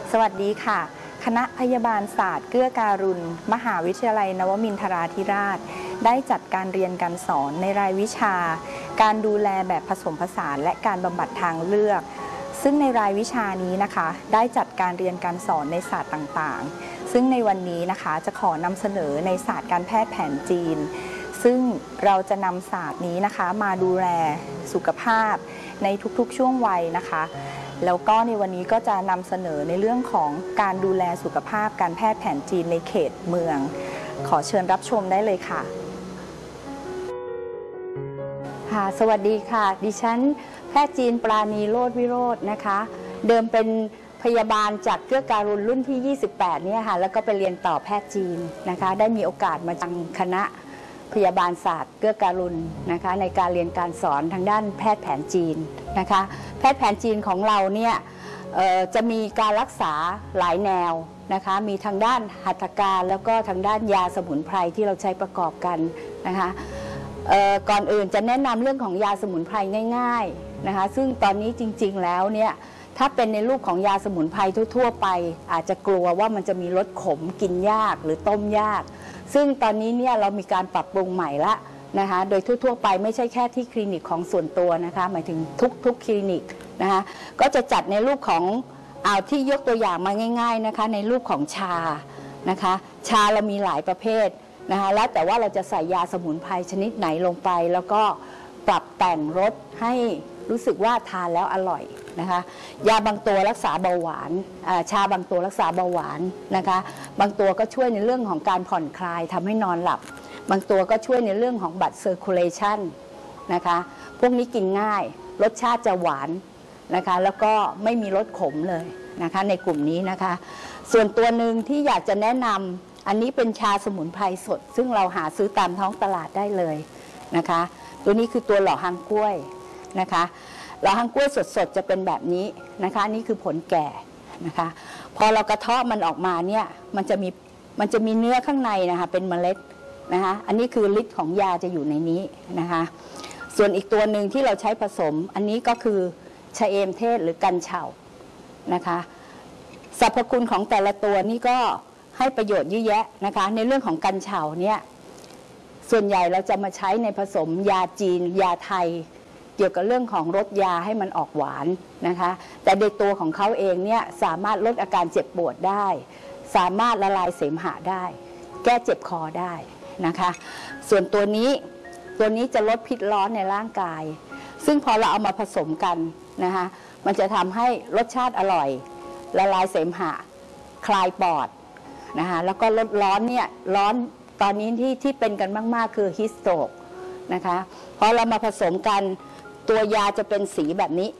สวัสดีค่ะคณะพยาบาลศาสตร์เกื้อการุณมหาวิทยาลัยนวมินทราธิราชได้จัดการเรียนการสอนในรายวิชาการดูแลแบบผสมผสานและการบำบัดทางเลือกซึ่งในรายวิชานี้นะคะได้จัดการเรียนการสอนในศาสตร์ต่างๆซึ่งในวันนี้นะคะจะขอนำเสนอในศาสตร์การแพทย์แผนจีนซึ่งเราจะนำศาสตร์นี้นะคะมาดูแลสุขภาพในทุกๆช่วงวัยนะคะแล้วก็ในวันนี้ก็จะนำเสนอในเรื่องของการดูแลสุขภาพการแพทย์แผนจีนในเขตเมืองขอเชิญรับชมได้เลยค่ะค่ะสวัสดีค่ะดิฉันแพทย์จีนปราณีโรจน์วิโรจน์นะคะเดิมเป็นพยาบาลจากเกื้อการุณรุ่นที่28เนี่ยค่ะแล้วก็ไปเรียนต่อแพทย์จีนนะคะได้มีโอกาสมาจังคณะพยาบาลศาสตร์เกื้อการุณนะคะในการเรียนการสอนทางด้านแพทย์แผนจีนนะคะแพทย์แผนจีนของเราเนี่ยจะมีการรักษาหลายแนวนะคะมีทางด้านหัตถการแล้วก็ทางด้านยาสมุนไพรที่เราใช้ประกอบกันนะคะก่อนอื่นจะแนะนำเรื่องของยาสมุนไพรง่ายๆนะคะซึ่งตอนนี้จริงๆแล้วเนี่ยถ้าเป็นในรูปของยาสมุนไพรทั่วๆไปอาจจะกลัวว่ามันจะมีรสขมกินยากหรือต้มยากซึ่งตอนนี้เนี่ยเรามีการปรับปรุงใหม่ละนะคะโดยทั่วๆไปไม่ใช่แค่ที่คลินิกของส่วนตัวนะคะหมายถึงทุกคลินิกนะคะก็จะจัดในรูปของเอาที่ยกตัวอย่างมาง่ายๆนะคะในรูปของชานะคะชาเรามีหลายประเภทนะคะแล้วแต่ว่าเราจะใส่ยาสมุนไพรชนิดไหนลงไปแล้วก็ปรับแต่งรสให้รู้สึกว่าทานแล้วอร่อยนะคะยาบางตัวรักษาเบาหวานชาบางตัวรักษาเบาหวานนะคะบางตัวก็ช่วยในเรื่องของการผ่อนคลายทำให้นอนหลับบางตัวก็ช่วยในเรื่องของบัตรเซอร์คูลเลชันนะคะพวกนี้กินง่ายรสชาติจะหวานนะคะแล้วก็ไม่มีรสขมเลยนะคะในกลุ่มนี้นะคะส่วนตัวหนึ่งที่อยากจะแนะนำอันนี้เป็นชาสมุนไพรสดซึ่งเราหาซื้อตามท้องตลาดได้เลยนะคะตัวนี้คือตัวหล่อฮังกล้วยนะคะหล่อฮังกล้วยสดๆจะเป็นแบบนี้นะคะนี่คือผลแก่นะคะพอเรากระเทาะมันออกมาเนี่ยมันจะมีเนื้อข้างในนะคะเป็นเมล็ดนะคะอันนี้คือฤทธิ์ของยาจะอยู่ในนี้นะคะส่วนอีกตัวหนึ่งที่เราใช้ผสมอันนี้ก็คือชะเอมเทศหรือกัญเฉานะคะสรรพคุณของแต่ละตัวนี่ก็ให้ประโยชน์เยอะแยะนะคะในเรื่องของกัญเฉาเนี่ยส่วนใหญ่เราจะมาใช้ในผสมยาจีนยาไทยเกี่ยวกับเรื่องของรสยาให้มันออกหวานนะคะแต่ในตัวของเขาเองเนี่ยสามารถลดอาการเจ็บปวดได้สามารถละลายเสมหะได้แก้เจ็บคอได้นะคะส่วนตัวนี้จะลดพิษร้อนในร่างกายซึ่งพอเราเอามาผสมกันนะคะมันจะทำให้รสชาติอร่อยละลายเสมหะคลายปอดนะคะแล้วก็ลดร้อนเนี่ยร้อนตอนนี้ที่เป็นกันมากๆคือฮิสโตรกนะคะพอเรามาผสมกันตัวยาจะเป็นสีแบบนี้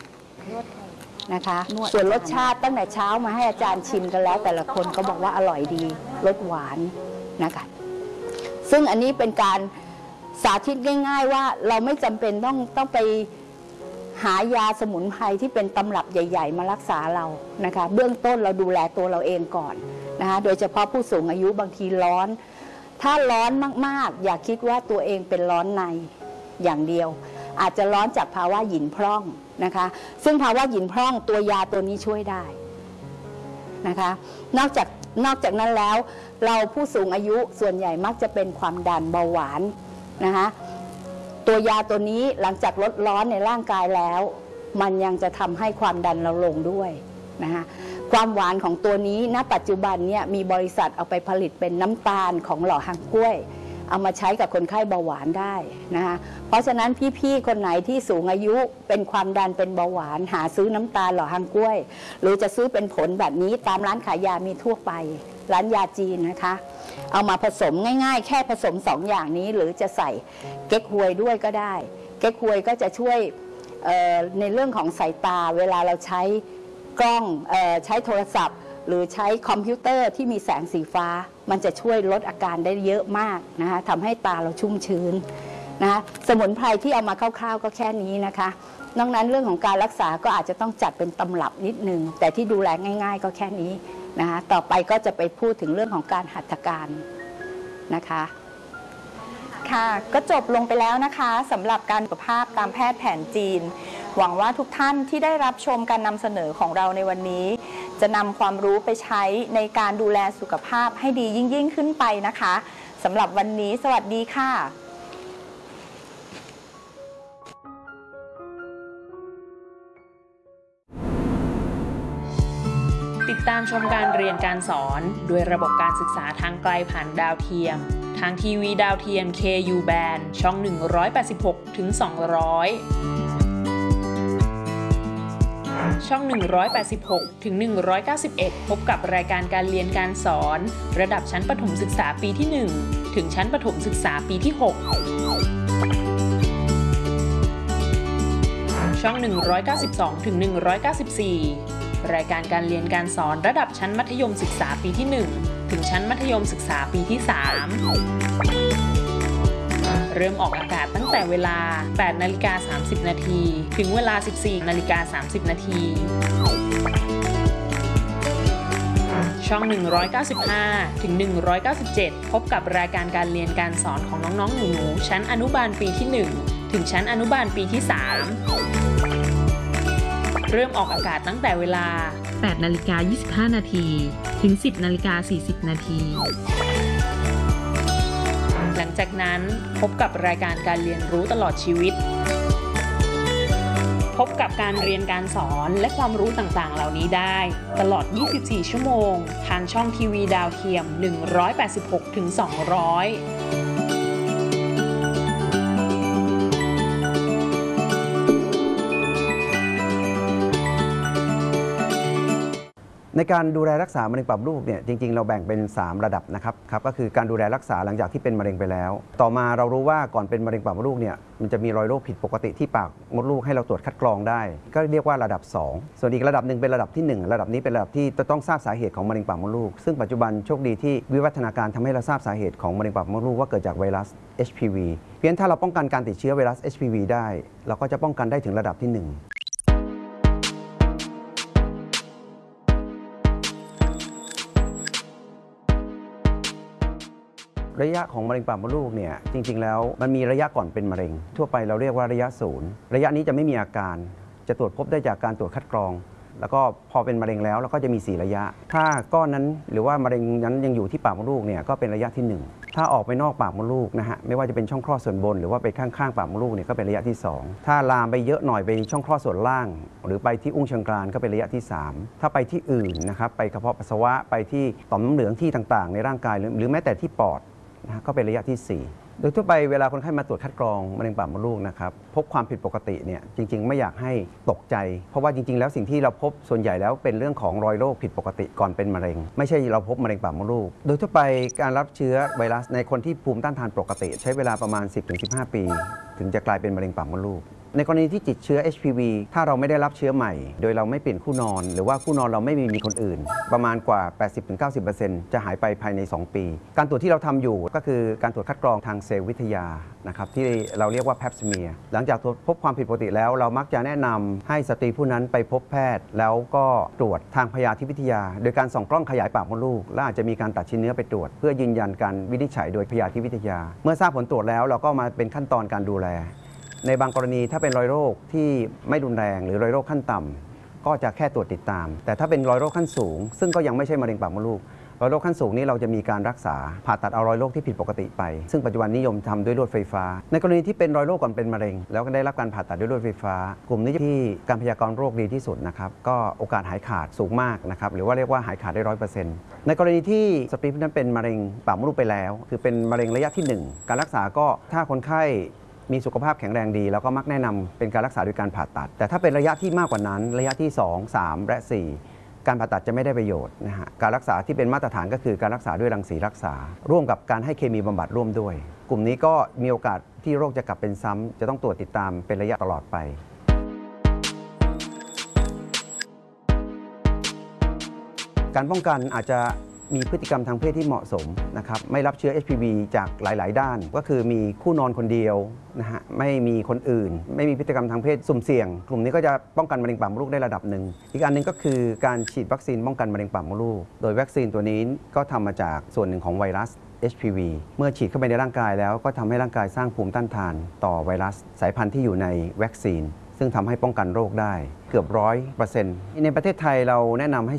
นะคะส่วนรสชาติตั้งแต่เช้ามาให้อาจารย์ชิมกันแล้วแต่ละคนก็บอกว่าอร่อยดีรสหวานนะคะซึ่งอันนี้เป็นการสาธิตง่ายๆว่าเราไม่จำเป็นต้องไปหายาสมุนไพรที่เป็นตำรับใหญ่ๆมารักษาเรานะคะเบื้องต้นเราดูแลตัวเราเองก่อนนะคะโดยเฉพาะผู้สูงอายุบางทีร้อนถ้าร้อนมากๆอย่าคิดว่าตัวเองเป็นร้อนในอย่างเดียวอาจจะร้อนจากภาวะหยินพร่องนะคะซึ่งภาวะหยินพร่องตัวยาตัวนี้ช่วยได้นะคะนอกจากนั้นแล้วเราผู้สูงอายุส่วนใหญ่มักจะเป็นความดันเบาหวานนะคะตัวยาตัวนี้หลังจากลดร้อนในร่างกายแล้วมันยังจะทำให้ความดันเราลงด้วยนะคะความหวานของตัวนี้ณปัจจุบันเนี่ยมีบริษัทเอาไปผลิตเป็นน้ำตาลของหล่อฮังกล้วยเอามาใช้กับคนไข้เบาหวานได้นะคะเพราะฉะนั้นพี่ๆคนไหนที่สูงอายุเป็นความดันเป็นเบาหวานหาซื้อน้ำตาลหล่อฮังกล้วยหรือจะซื้อเป็นผลแบบนี้ตามร้านขายยามีทั่วไปร้านยาจีนนะคะเอามาผสมง่ายๆแค่ผสม2อย่างนี้หรือจะใส่เก๊กฮวยด้วยก็ได้เก๊กฮวยก็จะช่วยในเรื่องของสายตาเวลาเราใช้กล้องใช้โทรศัพท์หรือใช้คอมพิวเตอร์ที่มีแสงสีฟ้ามันจะช่วยลดอาการได้เยอะมากนะคะทำให้ตาเราชุ่มชื้นนะคะสมุนไพรที่เอามาคร่าวๆก็แค่นี้นะคะนอกนั้นเรื่องของการรักษาก็อาจจะต้องจัดเป็นตำรับนิดนึงแต่ที่ดูแลง่ายๆก็แค่นี้นะคะต่อไปก็จะไปพูดถึงเรื่องของการหัตถการนะคะค่ะก็จบลงไปแล้วนะคะสำหรับการสุขภาพตามแพทย์แผนจีนหวังว่าทุกท่านที่ได้รับชมการนำเสนอของเราในวันนี้จะนำความรู้ไปใช้ในการดูแลสุขภาพให้ดียิ่งขึ้นไปนะคะสำหรับวันนี้สวัสดีค่ะติดตามชมการเรียนการสอนด้วยระบบการศึกษาทางไกลผ่านดาวเทียมทางทีวีดาวเทียม KU Band ช่อง 186 ถึง 200 ช่อง 186 ถึง 191 พบกับรายการการเรียนการสอนระดับชั้นประถมศึกษาปีที่ 1 ถึงชั้นประถมศึกษาปีที่ 6 ช่อง 192 ถึง 194 รายการการเรียนการสอนระดับชั้นมัธยมศึกษาปีที่ 1 ถึงชั้นมัธยมศึกษาปีที่ 3 เริ่มออกอากาศตั้งแต่เวลา 8:30 น. ถึงเวลา 14:30 น. ช่อง 195 ถึง 197 พบกับรายการการเรียนการสอนของน้องๆหนูๆชั้นอนุบาลปีที่ 1 ถึงชั้นอนุบาลปีที่ 3 เริ่มออกอากาศตั้งแต่เวลา 8:25 น. ถึง 10:40 น. หลังจากนั้นพบกับรายการการเรียนรู้ตลอดชีวิตพบกับการเรียนการสอนและความรู้ต่างๆเหล่านี้ได้ตลอด 24 ชั่วโมงทางช่องทีวีดาวเทียม 186 ถึง 200 ในการดูแลรักษามะเร็งปากมดลูกเนี่ยจริงๆเราแบ่งเป็น3ระดับนะครับก็คือการดูแลรักษาหลังจากที่เป็นมะเร็งไปแล้วต่อมาเรารู้ว่าก่อนเป็นมะเร็งปากมดลูกเนี่ยมันจะมีรอยโรคผิดปกติที่ปากมดลูกให้เราตรวจคัดกรองได้ก็เรียกว่าระดับ2ส่วนอีกระดับหนึ่งเป็นระดับที่1ระดับนี้เป็นระดับที่ต้องทราบสาเหตุของมะเร็งปากมดลูกซึ่งปัจจุบันโชคดีที่วิวัฒนาการทำให้เราทราบสาเหตุของมะเร็งปากมดลูกว่าเกิดจากไวรัส HPV เพียงถ้าเราป้องกันการติดเชื้อไวรัส HPV ได้เราก็จะป้องกันได้ถึงระดับที่1ระยะของมะเร็งปากมดลูกเนี่ยจริงๆแล้วมันมีระยะก่อนเป็นมะเร็งทั่วไปเราเรียกว่าระยะ0ระยะนี้จะไม่มีอาการจะตรวจพบได้จากการตรวจคัดกรองแล้วก็พอเป็นมะเร็งแล้วเราก็จะมี4ระยะถ้าก้อนนั้นหรือว่ามะเร็งนั้นยังอยู่ที่ปากมดลูกเนี่ยก็เป็นระยะที่1ถ้าออกไปนอกปากมดลูกนะฮะไม่ว่าจะเป็นช่องคลอดส่วนบนหรือว่าไปข้างๆปากมดลูกเนี่ยก็เป็นระยะที่2ถ้าลามไปเยอะหน่อยไปช่องคลอดส่วนล่างหรือไปที่อุ้งเชิงกรานก็เป็นระยะที่3ถ้าไปที่อื่นนะครับไปกระเพาะปัสสาวะไปที่ต่อมน้ำเหลืองที่ต่างๆในร่างกายหรือแม้แต่ที่ปอดก็เป็นระยะที่4โดยทั่วไปเวลาคนไข้มาตรวจคัดกรองมะเร็งปากมดลูกนะครับพบความผิดปกติเนี่ยจริงๆไม่อยากให้ตกใจเพราะว่าจริงๆแล้วสิ่งที่เราพบส่วนใหญ่แล้วเป็นเรื่องของรอยโรคผิดปกติก่อนเป็นมะเร็งไม่ใช่เราพบมะเร็งปากมดลูกโดยทั่วไปการรับเชื้อไวรัสในคนที่ภูมิต้านทานปกติใช้เวลาประมาณ 10-15 ปีถึงจะกลายเป็นมะเร็งปากมดลูกในกรณีที่ติดเชื้อ HPV ถ้าเราไม่ได้รับเชื้อใหม่โดยเราไม่เปลี่ยนคู่นอนหรือว่าคู่นอนเราไม่มีคนอื่นประมาณกว่า 80-90% จะหายไปภายใน2ปีการตรวจที่เราทำอยู่ก็คือการตรวจคัดกรองทางเซลล์วิทยานะครับที่เราเรียกว่า Pap smear หลังจากพบความผิดปกติแล้วเรามักจะแนะนำให้สตรีผู้นั้นไปพบแพทย์แล้วก็ตรวจทางพยาธิวิทยาโดยการส่องกล้องขยายปากมดลูกและอาจจะมีการตัดชิ้นเนื้อไปตรวจเพื่อยืนยันการวินิจฉัยโดยพยาธิวิทยาเมื่อทราบผลตรวจแล้วเราก็มาเป็นขั้นตอนการดูแลในบางกรณีถ้าเป็นรอยโรคที่ไม่รุนแรงหรือรอยโรคขั้นต่ำก็จะแค่ตรวจติดตามแต่ถ้าเป็นรอยโรคขั้นสูงซึ่งก็ยังไม่ใช่มะเร็งปากมดลูกรอยโรคขั้นสูงนี้เราจะมีการรักษาผ่าตัดเอารอยโรคที่ผิดปกติไปซึ่งปัจจุบันนิยมทำด้วยลวดไฟฟ้าในกรณีที่เป็นรอยโรคก่อนเป็นมะเร็งแล้วก็ได้รับการผ่าตัดด้วยลวดไฟฟ้ากลุ่มนี้ที่การพยากรณ์โรคดีที่สุดนะครับก็โอกาสหายขาดสูงมากนะครับหรือว่าเรียกว่าหายขาดได้ 100% ในกรณีที่สตรีผู้นั้นเป็นมะเร็งปากมดลูกไปแล้วคือเป็นมะเร็งระยะที่1การรักษาก็ถ้าคนไข้มีสุขภาพแข็งแรงดีแล้วก็มักแนะนำเป็นการรักษาด้วยการผ่าตัดแต่ถ้าเป็นระยะที่มากกว่านั้นระยะที่2, 3 และ 4การผ่าตัดจะไม่ได้ประโยชน์นะฮะการรักษาที่เป็นมาตรฐานก็คือการรักษาด้วยรังสีรักษาร่วมกับการให้เคมีบำบัดร่วมด้วยกลุ่มนี้ก็มีโอกาสที่โรคจะกลับเป็นซ้ำจะต้องตรวจติดตามเป็นระยะตลอดไปการป้องกันอาจจะมีพฤติกรรมทางเพศที่เหมาะสมนะครับไม่รับเชื้อ HPV จากหลายๆด้านก็คือมีคู่นอนคนเดียวนะฮะไม่มีคนอื่นไม่มีพฤติกรรมทางเพศสุ่มเสี่ยงกลุ่มนี้ก็จะป้องกันมะเร็งปากมดลูกได้ระดับหนึ่งอีกอันนึงก็คือการฉีดวัคซีนป้องกันมะเร็งปากมดลูกโดยวัคซีนตัวนี้ก็ทำมาจากส่วนหนึ่งของไวรัส HPV เมื่อฉีดเข้าไปในร่างกายแล้วก็ทำให้ร่างกายสร้างภูมิต้านทานต่อไวรัสสายพันธุ์ที่อยู่ในวัคซีนซึ่งทำให้ป้องกันโรคได้เกือบ 100% ในประเทศไทยเราแนะนำให้